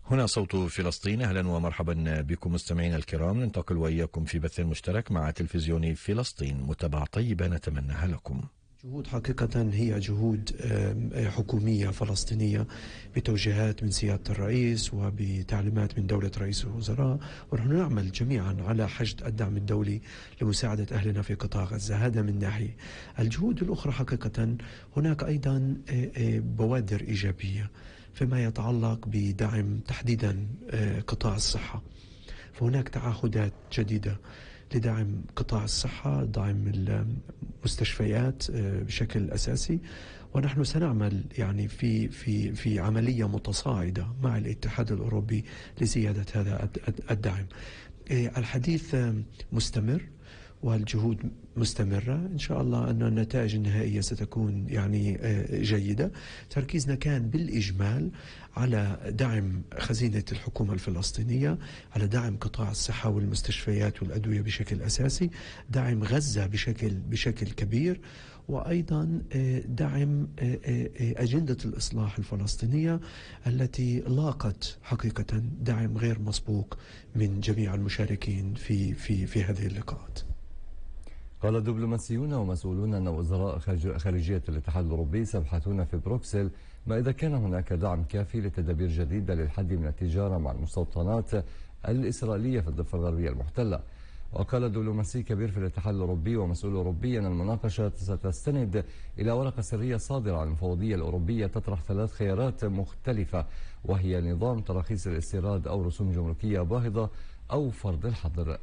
هنا صوت فلسطين. أهلا ومرحبا بكم مستمعينا الكرام، ننتقل وإياكم في بث مشترك مع تلفزيون فلسطين. متابعة طيبة نتمناها لكم. جهود حقيقة هي جهود حكومية فلسطينية بتوجيهات من سيادة الرئيس وبتعليمات من دولة رئيس الوزراء، ونحن نعمل جميعا على حشد الدعم الدولي لمساعدة أهلنا في قطاع غزة. هذا من ناحية. الجهود الأخرى حقيقة هناك أيضا بوادر إيجابية فيما يتعلق بدعم تحديدا قطاع الصحة. فهناك تعهدات جديدة لدعم قطاع الصحة، دعم المستشفيات بشكل أساسي، ونحن سنعمل يعني في عملية متصاعدة مع الاتحاد الأوروبي لزيادة هذا الدعم. الحديث مستمر والجهود مستمرة. إن شاء الله أن النتائج النهائية ستكون يعني جيدة. تركيزنا كان بالإجمال على دعم خزينة الحكومة الفلسطينية، على دعم قطاع الصحة والمستشفيات والأدوية بشكل أساسي، دعم غزة بشكل كبير، وأيضا دعم أجندة الإصلاح الفلسطينية التي لاقت حقيقة دعم غير مسبوق من جميع المشاركين في هذه اللقاءات. قال دبلوماسيون ومسؤولون أن وزراء خارجية الاتحاد الأوروبي سيبحثون في بروكسل ما إذا كان هناك دعم كافي لتدابير جديدة للحد من التجارة مع المستوطنات الإسرائيلية في الضفة الغربية المحتلة. وقال دبلوماسي كبير في الاتحاد الأوروبي ومسؤول أوروبي أن المناقشة ستستند إلى ورقة سرية صادرة عن المفوضية الأوروبية تطرح 3 خيارات مختلفة، وهي نظام تراخيص الاستيراد أو رسوم جمركية باهظة أو فرض الحظر.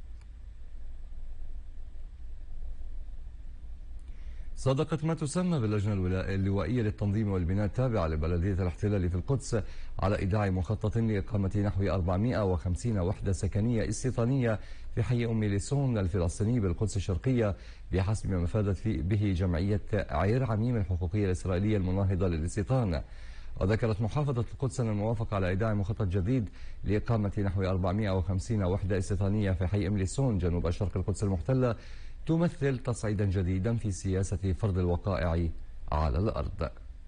صادقت ما تسمى باللجنة اللوائية للتنظيم والبناء التابعة لبلدية الاحتلال في القدس على إيداع مخطط لإقامة نحو 450 وحدة سكنية استيطانية في حي أم ليسون الفلسطيني بالقدس الشرقية، بحسب ما أفادت به جمعية عير عميم الحقوقية الإسرائيلية المناهضة للاستيطان. وذكرت محافظة القدس أن الموافقة على إيداع مخطط جديد لإقامة نحو 450 وحدة استيطانية في حي أم ليسون جنوب شرق القدس المحتلة تمثل تصعيدا جديدا في سياسة فرض الوقائع على الأرض.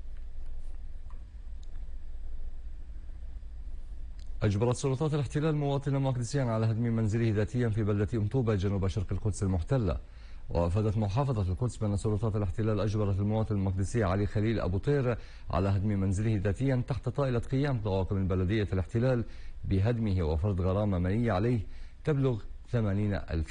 أجبرت سلطات الاحتلال مواطنا مقدسيا على هدم منزله ذاتيا في بلدة أم طوبة جنوب شرق القدس المحتلة. وأفادت محافظة القدس بأن سلطات الاحتلال أجبرت المواطن المقدسي علي خليل أبو طير على هدم منزله ذاتيا تحت طائلة قيام طواقم البلدية الاحتلال بهدمه وفرض غرامة مالية عليه تبلغ 80,000